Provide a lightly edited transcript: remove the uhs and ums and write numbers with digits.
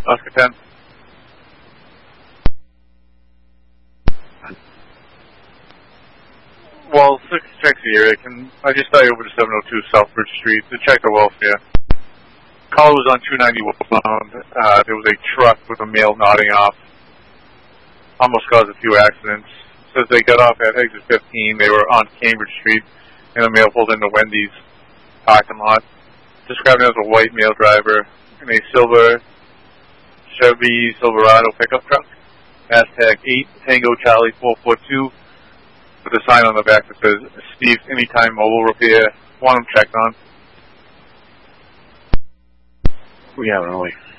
Oscar 10. Well, 6 checks here. I just started over to 702 South Bridge Street to check the welfare. Call was on 290 westbound. There was a truck with a male nodding off. Almost caused a few accidents. Says they got off at exit 15. They were on Cambridge Street, and the male pulled into Wendy's parking lot. Described as a white male driver in a silver Chevy Silverado pickup truck. Hashtag 8 Tango Charlie 442 with a sign on the back that says Steve's Anytime Mobile Repair. Want him checked on. We haven't really.